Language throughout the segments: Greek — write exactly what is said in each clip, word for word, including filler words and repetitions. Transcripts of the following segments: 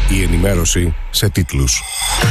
Η ενημέρωση σε τίτλους.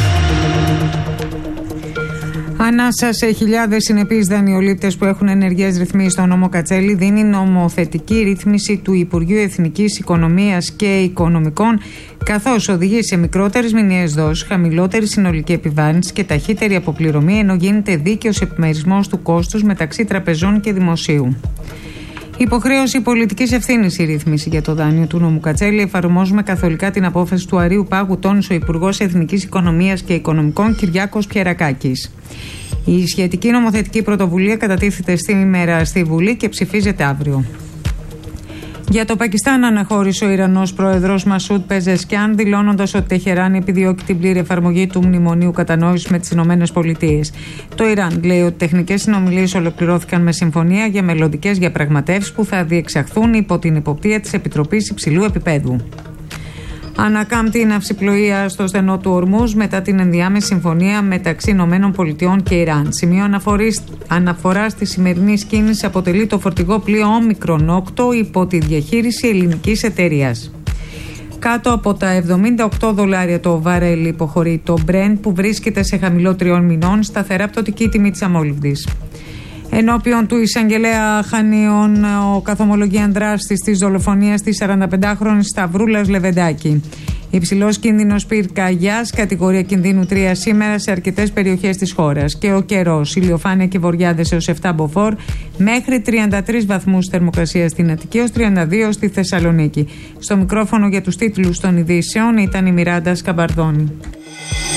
Ανάσα σε χιλιάδες συνεπείς δανειολήπτες που έχουν ενεργές ρυθμίσεις στο νόμο Κατσέλη δίνει νομοθετική ρύθμιση του Υπουργείου Εθνικής Οικονομίας και Οικονομικών, καθώς οδηγεί σε μικρότερες μηνιαίες δόσεις, χαμηλότερη συνολική επιβάρυνση και ταχύτερη αποπληρωμή, ενώ γίνεται δίκαιος επιμερισμός του κόστους μεταξύ τραπεζών και δημοσίου. Υποχρέωση πολιτικής ευθύνης η ρύθμιση για το δάνειο του νόμου Κατσέλη. Εφαρμόζουμε καθολικά την απόφαση του Αρείου Πάγου, τόνισε ο Υπουργός Εθνικής Οικονομίας και Οικονομικών Κυριάκος Πιερακάκης. Η σχετική νομοθετική πρωτοβουλία κατατίθεται σήμερα στη Βουλή και ψηφίζεται αύριο. Για το Πακιστάν αναχώρησε ο Ιρανός πρόεδρος Μασούντ Πεζεσκιάν, δηλώνοντας ότι Τεχεράνη επιδιώκει την πλήρη εφαρμογή του Μνημονίου Κατανόησης με τις Ηνωμένες Πολιτείες. Το Ιράν λέει ότι τεχνικές συνομιλίες ολοκληρώθηκαν με συμφωνία για μελλοντικές διαπραγματεύσεις που θα διεξαχθούν υπό την υποπτία της Επιτροπής Υψηλού Επιπέδου. Ανακάμπτει η ναυσιπλοεία στο στενό του Ορμούζ μετά την ενδιάμεση συμφωνία μεταξύ Ηνωμένων Πολιτειών και Ιράν. Σημείο αναφορά στη σημερινή κίνηση αποτελεί το φορτηγό πλοίο Όμικρον οκτώ υπό τη διαχείριση ελληνικής εταιρείας. Κάτω από τα εβδομήντα οκτώ δολάρια το βαρέλι υποχωρεί το Brent, που βρίσκεται σε χαμηλό τριών μηνών, σταθερά πτωτική τιμή της αμόλυβδης. Ενώπιον του εισαγγελέα Χανίων, ο καθομολογίαν δράστης της δολοφονίας της σαρανταπεντάχρονης Σταυρούλας Λεβεντάκη. Υψηλός κίνδυνος πυρκαγιάς, κατηγορία κινδύνου τρία σήμερα σε αρκετές περιοχές της χώρας. Και ο καιρός, ηλιοφάνεια και βοριάδες έως επτά μποφόρ, μέχρι τριάντα τρεις βαθμούς θερμοκρασία στην Αττική έως τριάντα δύο στη Θεσσαλονίκη. Στο μικρόφωνο για τους τίτλους των ειδήσεων ήταν η Μιράντα Σκαμπαρδόνη.